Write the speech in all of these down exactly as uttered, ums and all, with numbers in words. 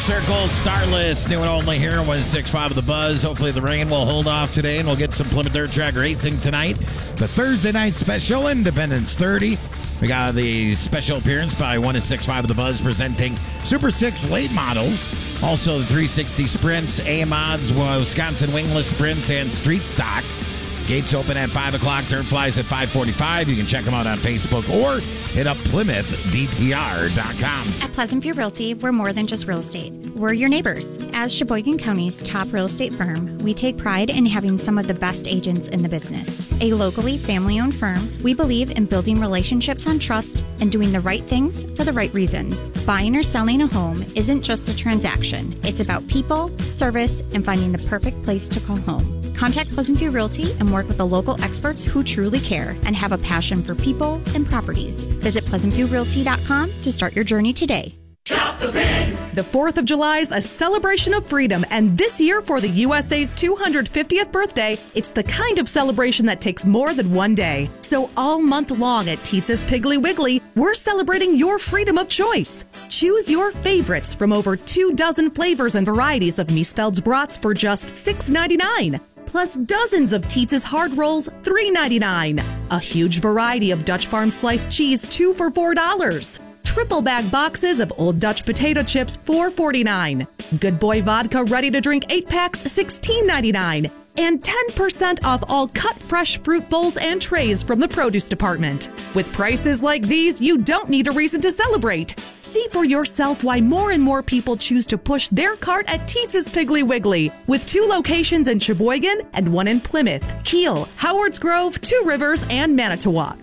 Circle, Starless, new and only here on one oh six point five of The Buzz. Hopefully the rain will hold off today, and we'll get some Plymouth Dirt Track racing tonight. The Thursday night special, Independence thirty. We got the special appearance by one oh six point five of The Buzz presenting Super six late models. Also the three sixty sprints, A-Mods, Wisconsin wingless sprints, and street stocks. Gates open at five o'clock. Dirt flies at five forty-five. You can check them out on Facebook or hit up Plymouth D T R dot com. At Pleasant View Realty, we're more than just real estate. We're your neighbors. As Sheboygan County's top real estate firm, we take pride in having some of the best agents in the business. A locally family-owned firm, we believe in building relationships on trust and doing the right things for the right reasons. Buying or selling a home isn't just a transaction. It's about people, service, and finding the perfect place to call home. Contact Pleasant View Realty and work with the local experts who truly care and have a passion for people and properties. Visit pleasant view realty dot com to start your journey today. Shop the pig! The fourth of July is a celebration of freedom, and this year for the U S A's two hundred fiftieth birthday, it's the kind of celebration that takes more than one day. So all month long at Teetz's Piggly Wiggly, we're celebrating your freedom of choice. Choose your favorites from over two dozen flavors and varieties of Miesfeld's brats for just six ninety-nine. Plus dozens of Teetz's hard rolls, three ninety-nine. A huge variety of Dutch Farm sliced cheese, two for four dollars. Triple bag boxes of Old Dutch potato chips, four forty-nine. Good Boy vodka ready to drink eight packs, sixteen ninety-nine. And ten percent off all cut fresh fruit bowls and trays from the produce department. With prices like these, you don't need a reason to celebrate. See for yourself why more and more people choose to push their cart at Teetz's Piggly Wiggly, with two locations in Sheboygan and one in Plymouth, Kiel, Howards Grove, Two Rivers, and Manitowoc.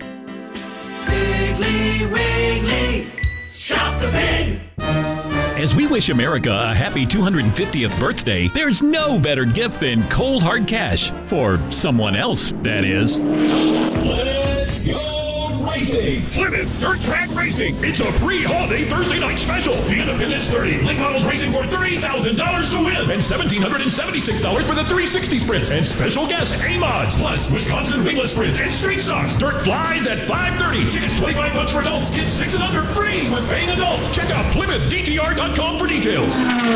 Piggly Wiggly, shop the pig! As we wish America a happy two hundred fiftieth birthday, there's no better gift than cold hard cash. For someone else, that is. Let's go racing! Plymouth Dirt Track Racing! It's a pre-holiday Thursday night special! The Independence thirty. Late models racing for thirty thousand dollars to win! And one thousand seven hundred seventy-six dollars for the three sixty sprints! And special guest A-Mods! Plus Wisconsin wingless sprints and street stocks! Dirt flies at five thirty! Tickets twenty-five bucks for adults! Kids six and under free with paying adults! Check out Plymouth D T R dot com for details!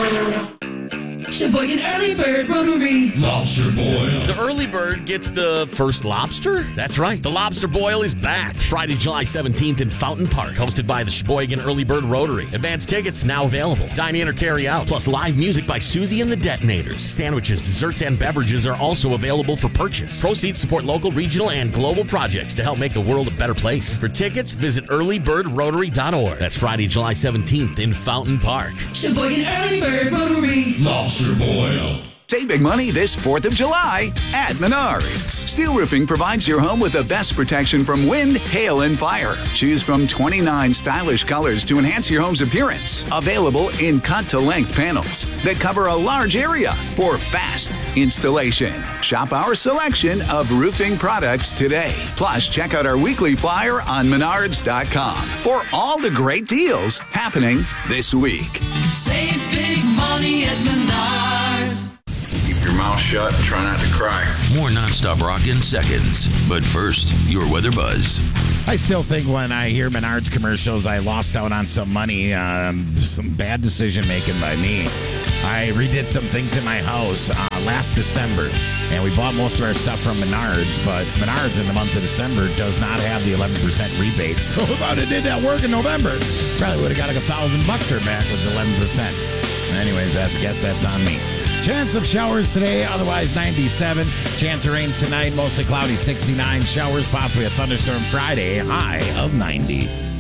Sheboygan Early Bird Rotary. Lobster Boil. The Early Bird gets the first lobster? That's right. The Lobster Boil is back. Friday, July seventeenth in Fountain Park, hosted by the Sheboygan Early Bird Rotary. Advanced tickets now available. Dine in or carry out. Plus live music by Susie and the Detonators. Sandwiches, desserts, and beverages are also available for purchase. Proceeds support local, regional, and global projects to help make the world a better place. For tickets, visit early bird rotary dot org. That's Friday, July seventeenth in Fountain Park. Sheboygan Early Bird Rotary. Lobster Boil. Save big money this fourth of July at Menards. Steel Roofing provides your home with the best protection from wind, hail, and fire. Choose from twenty-nine stylish colors to enhance your home's appearance. Available in cut-to-length panels that cover a large area for fast installation. Shop our selection of roofing products today. Plus, check out our weekly flyer on menards dot com for all the great deals happening this week. Save big money at Menards. Keep your mouth shut and try not to cry. More nonstop rock in seconds. But first, your weather buzz. I still think when I hear Menards commercials, I lost out on some money. Um, some bad decision making by me. I redid some things in my house uh, last December, and we bought most of our stuff from Menards, but Menards in the month of December does not have the eleven percent rebates. So if I did that work in November, probably would have got like a thousand bucks or back with eleven percent. Anyways, I guess that's on me. Chance of showers today, otherwise ninety-seven. Chance of rain tonight, mostly cloudy, sixty-nine. Showers, possibly a thunderstorm Friday, high of ninety.